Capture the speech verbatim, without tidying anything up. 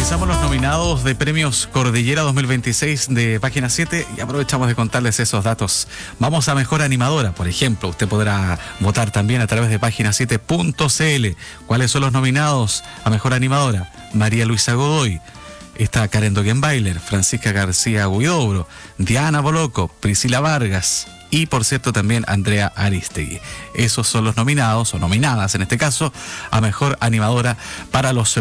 Revisamos los nominados de Premios Cordillera dos mil veintiséis de Página siete y aprovechamos de contarles esos datos. Vamos a Mejor Animadora, por ejemplo. Usted podrá votar también a través de página siete punto c l. ¿Cuáles son los nominados a Mejor Animadora? María Luisa Godoy, está Karen Dogenbailer, Francisca García Huidobro, Diana Boloco, Priscila Vargas y, por cierto, también Andrea Aristegui. Esos son los nominados, o nominadas en este caso, a Mejor Animadora para los